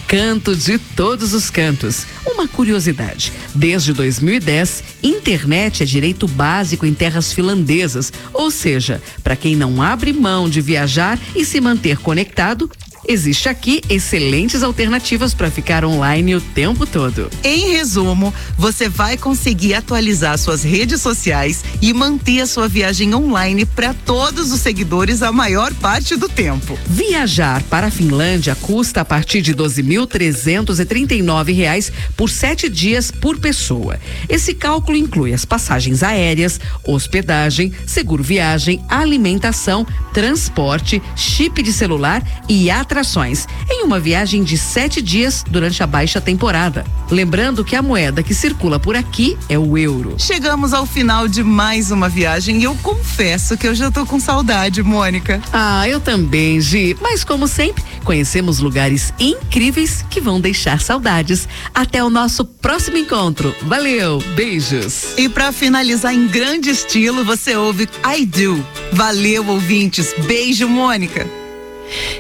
Canto de todos os cantos. Uma curiosidade: desde 2010, internet é direito básico em terras finlandesas, ou seja, para quem não abre mão de viajar e se manter conectado, existe aqui excelentes alternativas para ficar online o tempo todo. Em resumo, você vai conseguir atualizar suas redes sociais e manter a sua viagem online para todos os seguidores a maior parte do tempo. Viajar para a Finlândia custa a partir de R$ 12.339 por 7 dias por pessoa. Esse cálculo inclui as passagens aéreas, hospedagem, seguro viagem, alimentação, transporte, chip de celular e atrações em uma viagem de 7 dias durante a baixa temporada. Lembrando que a moeda que circula por aqui é o euro. Chegamos ao final de mais uma viagem e eu confesso que eu já tô com saudade, Mônica. Ah, eu também, Gi. Mas como sempre, conhecemos lugares incríveis que vão deixar saudades. Até o nosso próximo encontro. Valeu, beijos. E para finalizar em grande estilo, você ouve I Do. Valeu, ouvintes. Beijo, Mônica.